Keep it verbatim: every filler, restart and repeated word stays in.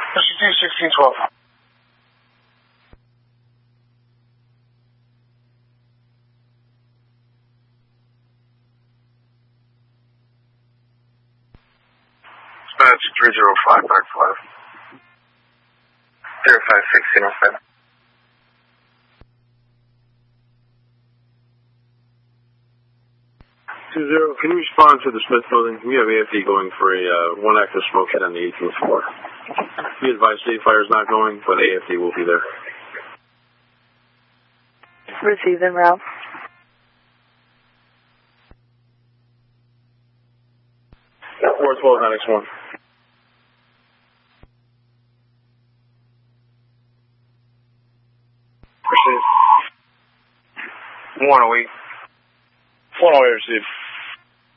two sixteen twelve. That's three zero five back five. zero five sixteen oh seven. Two zero, can you respond to the Smith building? We have A F D going for a uh, one active smoke hit on the eighteenth floor. We advise State Fire is not going, but A F D will be there. Receive them, Ralph. four twelve nine X one. Receive. one oh eight. one oh eight, receive.